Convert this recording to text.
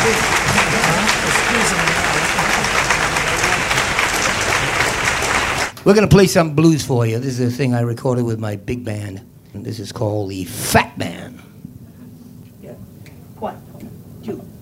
We're going to play some blues for you. This is a thing I recorded with my big band. And this is called the Fat Man. Yeah. 1, 2.